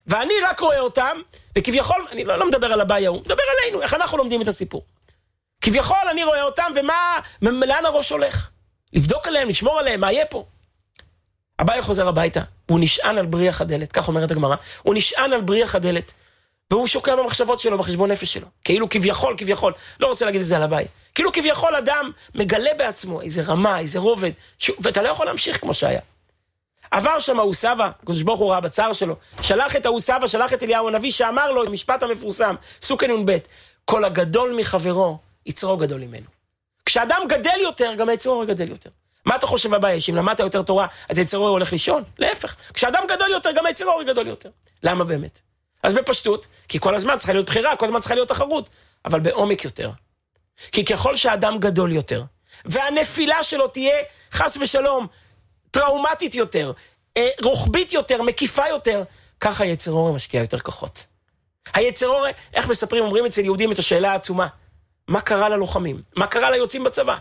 ואני רק רואה אותם, וכביכול, אני לא מדבר על הבעיה, הוא מדבר עלינו, איך אנחנו לומדים את הסיפור. כביכול אני רואה אותם, לאן הראש הולך? לבדוק עליהם, לשמור עליהם, מה יהיה פה? הבעיה חוזר הביתה, הוא נשען על בריח הדלת, כך אומרת הגמרא, הוא נשען על בריח הדלת, והוא שוקע במחשבות שלו, בחשבון נפש שלו. כאילו כביכול, לא רוצה להגיד את זה על הבית. כאילו כביכול אדם מגלה בעצמו איזה רמה, איזה רובד, ואתה לא יכול להמשיך כמו שהיה. עבר שם אוסבה, הקדוש ברוך הוא ראה בצער שלו, שלח את אוסבה, שלח את אליהו הנביא, שאמר לו, המשפט המפורסם, סוכן נ"ב, כל הגדול מחברו, יצרו גדול ממנו. כשאדם גדל יותר, גם היצרו גדל יותר. מה אתה חושב הבעיה? שאם למדת יותר תורה, אז היצרו הולך לישון? להפך. כשאדם גדול יותר, גם היצרו גדול יותר. למה באמת? אז בפשטות, כי כל הזמן צריכה להיות בחירה, כל הזמן צריכה להיות תחרות, אבל בעומק יותר. כי ככל שהאדם גדול יותר, והנפילה שלו תהיה חס ושלום, טראומטית יותר, רוחבית יותר, מקיפה יותר, ככה היצר אור משקיע יותר כוחות. היצר אור, איך מספרים, אומרים אצל יהודים את השאלה העצומה, מה קרה ללוחמים? מה קרה ליוצאים בצבא?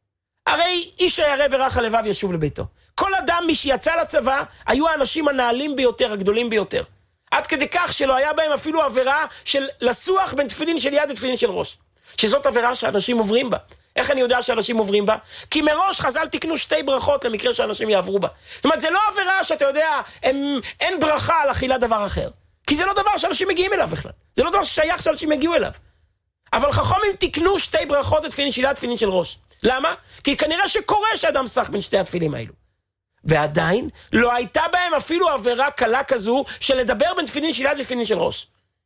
הרי איש הירא ורך הלבב ישוב לביתו. כל אדם מי שיצא לצבא, היו האנשים הנעלים ביותר, הגדולים ביותר. עד כדי כך שלא היה בהם אפילו עבירה של לסוח בין תפילין של יד לתפילין של ראש. שזאת עבירה שאנשים עוברים בה. איך אני יודע שאנשים עוברים בה? כי מראש חז"ל תקנו 2 ברכות למקרה שאנשים יעברו בה. זאת אומרת, זה לא עבירה שאתה יודע, אין ברכה על אכילת דבר אחר. כי זה לא דבר שאנשים מגיעים אליו בכלל. זה לא דבר ששייך שאנשים יגיעו אליו. אבל חכמים תקנו 2 ברכות לתפילין של יד, תפילין של ראש. למה? כי כנראה שקורה שאדם סח בין 2 התפילים האלו. ועדיין לא הייתה בהם אפילו עבירה קלה כזו של לדבר בין תפילין של יד לתפילין של ראש.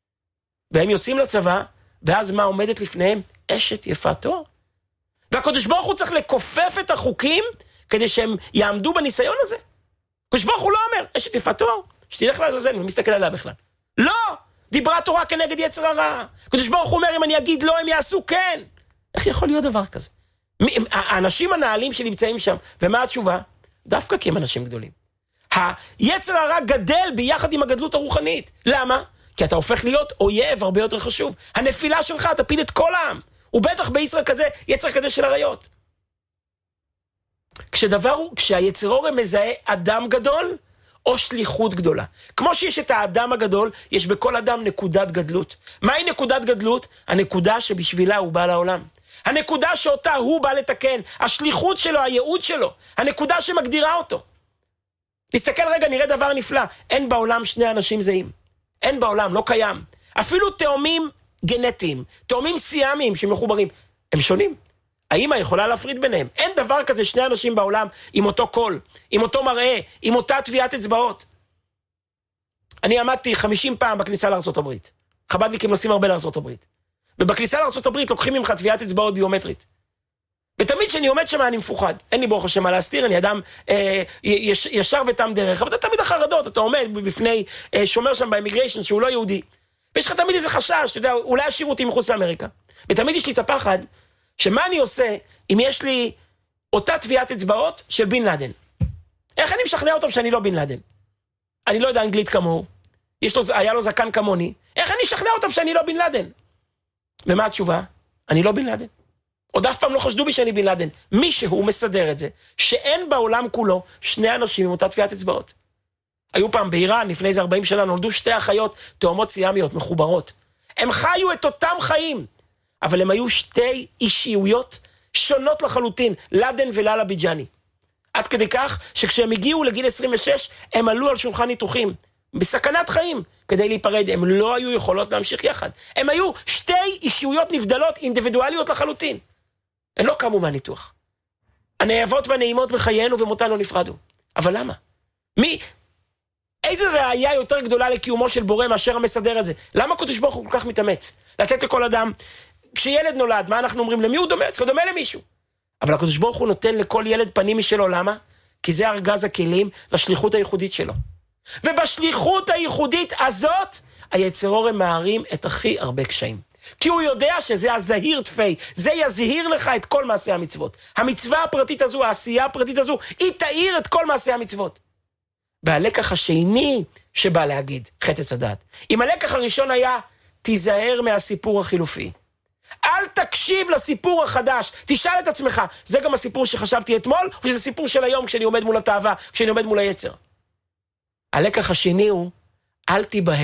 והם יוצאים לצבא, ואז מה עומדת לפניהם? אשת יפת תואר. והקדוש ברוך הוא צריך לכופף את החוקים כדי שהם יעמדו בניסיון הזה. הקדוש ברוך הוא לא אומר, אשת יפת תואר, שתלך לעזאזל, מי מסתכל עליה בכלל? לא! דיברה תורה כנגד יצר הרע. הקדוש ברוך הוא אומר, אם אני אגיד לא, הם יעשו כן. איך יכול להיות דבר כזה? האנשים הנעלים שנמצאים שם, ומה התשובה? דווקא כי הם אנשים גדולים. היצר הרע גדל ביחד עם הגדלות הרוחנית. למה? כי אתה הופך להיות אויב הרבה יותר חשוב. הנפילה שלך תפיל את כל העם. ובטח בישראל כזה, יצר כזה של הריות. כשהיצר הרע מזהה אדם גדול, או שליחות גדולה. כמו שיש את האדם הגדול, יש בכל אדם נקודת גדלות. מהי נקודת גדלות? הנקודה שבשבילה הוא בא לעולם. הנקודה שאותה הוא בא לתקן, השליחות שלו, הייעוד שלו, הנקודה שמגדירה אותו. נסתכל רגע, נראה דבר נפלא. אין בעולם 2 אנשים זהים. אין בעולם, לא קיים. אפילו תאומים גנטיים, תאומים סיאמיים שמחוברים, הם שונים. האמא יכולה להפריד ביניהם. אין דבר כזה 2 אנשים בעולם עם אותו קול, עם אותו מראה, עם אותה טביעת אצבעות. אני עמדתי 50 פעם בכניסה לארצות הברית. חב"דניקים נוסעים הרבה לארצות הברית. ובכניסה לארצות הברית לוקחים ממך טביעת אצבעות ביומטרית. ותמיד כשאני עומד שם אני מפוחד. אין לי ברוך השם מה להסתיר, אני אדם ישר ותם דרך. אבל אתה תמיד החרדות, אתה עומד בפני שומר שם באמיגריישן שהוא לא יהודי. ויש לך תמיד איזה חשש, אתה יודע, אולי השאירו אותי מחוץ לאמריקה. ותמיד יש לי את הפחד, שמה אני עושה אם יש לי אותה טביעת אצבעות של בן לאדן? איך אני משכנע אותו שאני לא בן לאדן? אני לא יודע אנגלית כמוהו, היה לו זקן כמוני, איך אני אשכנע אותם שאני לא בן לאדן? ומה התשובה? אני לא בן לאדן. עוד אף פעם לא חשדו בי שאני בן לאדן. מישהו מסדר את זה, שאין בעולם כולו 2 אנשים עם אותה טביעת אצבעות. היו פעם באיראן, לפני איזה 40 שנה, נולדו 2 אחיות, תאומות סיאמיות, מחוברות. הם חיו את אותם חיים, אבל הם היו 2 אישיויות שונות לחלוטין, לאדן ולאלה ביג'אני. עד כדי כך שכשהם הגיעו לגיל 26, הם עלו על שולחן ניתוחים, בסכנת חיים, כדי להיפרד. הם לא היו יכולות להמשיך יחד. הם היו 2 אישיויות נבדלות, אינדיבידואליות לחלוטין. הם לא קמו מהניתוח. הנאהבות והנעימות בחיינו ומותן לא נפרדו. אבל למה? איזה ראייה יותר גדולה לקיומו של בורא מאשר המסדר הזה? למה הקדוש ברוך הוא כל כך מתאמץ? לתת לכל אדם, כשילד נולד, מה אנחנו אומרים? למי הוא דומה? צריך דומה למישהו. אבל הקדוש ברוך הוא נותן לכל ילד פנים משלו. למה? כי זה ארגז הכלים לשליחות הייחודית שלו. ובשליחות הייחודית הזאת, היצר הרע מערים את הכי הרבה קשיים. כי הוא יודע שזה הזהיר תפי, זה יזהיר לך את כל מעשי המצוות. המצווה הפרטית הזו, העשייה הפרטית הזו, היא תאיר את כל מעשי המצוות. והלקח השני שבא להגיד, חטא עץ הדעת. אם הלקח הראשון היה, תיזהר מהסיפור החילופי. אל תקשיב לסיפור החדש, תשאל את עצמך, זה גם הסיפור שחשבתי אתמול, או שזה סיפור של היום כשאני עומד מול התאווה, כשאני עומד מול היצר. הלקח השני הוא, אל תיבהל.